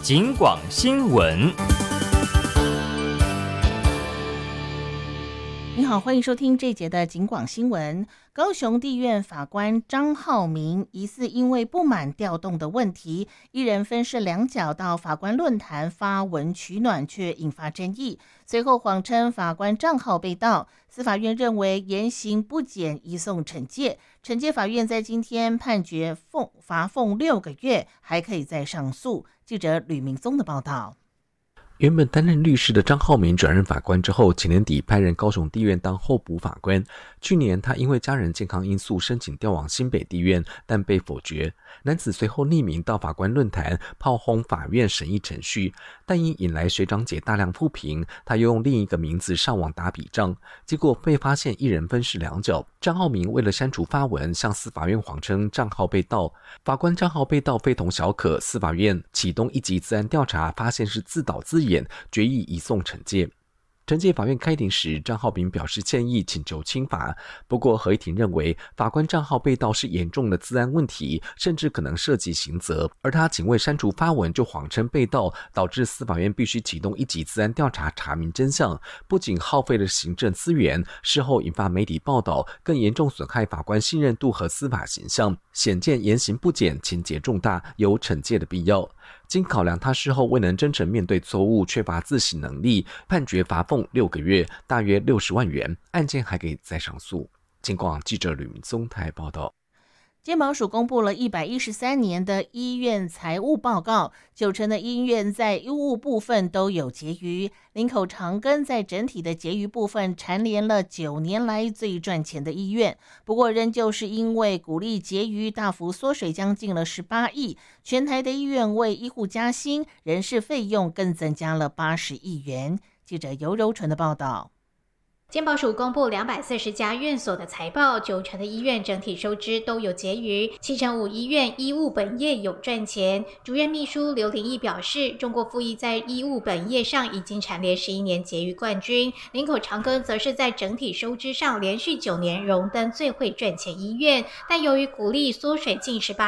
警广新闻。 你好，欢迎收听这一节的警广新闻。高雄地院法官张浩明疑似因为不满调动的问题，一人分饰两角到法官论坛发文取暖，却引发争议。随后谎称法官账号被盗，司法院认为言行不检，移送惩戒。惩戒法院在今天判决罚俸6个月，还可以再上诉。记者吕明宗的报道。 原本担任律师的张浩明转任法官之后，前年底派任高雄地院当候补法官。去年他因为家人健康因素申请调往新北地院，但被否决。男子随后匿名到法官论坛炮轰法院审议程序，但因引来学长姐大量负评，他又用另一个名字上网打笔仗，结果被发现一人分饰两角。张浩明为了删除发文，向司法院谎称账号被盗。法官账号被盗非同小可，司法院启动1级自案调查，发现是自导自演，决议移送惩戒。惩戒法院开庭时，张浩明表示歉意，请求轻罚。不过合议庭认为法官账号被盗是严重的资安问题，甚至可能涉及刑责，而他仅为删除发文就谎称被盗，导致司法院必须启动1级资安调查查明真相，不仅耗费了行政资源，事后引发媒体报道，更严重损害法官信任度和司法形象，显见言行不检，情节重大，有惩戒的必要。经考量他事后未能真诚面对错误，缺乏自省能力，判决罚俸6个月，大约60万元，案件还可以再上诉。警广记者吕明宗台报道。 健保署公布了113年的医院财务报告，9成的医院在医务部分都有结余，林口长庚在整体的结余部分蝉联了9年来最赚钱的医院。不过仍旧是因为股利结余大幅缩水，将近了18亿，全台的医院为医护加薪，人事费用更增加了80亿元。记者尤柔纯的报道。 健保署公布240家院所的财报，9成的医院整体收支都有结余，7成5医院医务本业有赚钱。主任秘书刘玲义表示，中国附医在医务本业上已经蝉联11年结余冠军，林口长庚则是在整体收支上连续9年荣登最会赚钱医院，但由于股利缩水近18